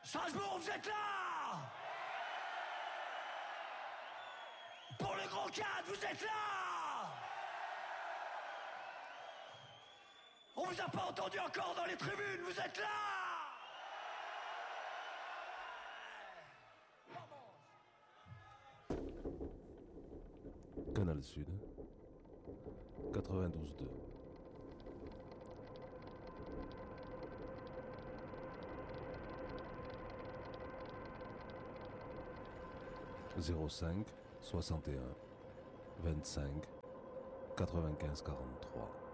Strasbourg, vous êtes là? Pour le Grand 4, vous êtes là? On vous a pas entendu encore dans les tribunes, vous êtes là? Canal Sud 92.2. Zéro 5 61 25 95 43.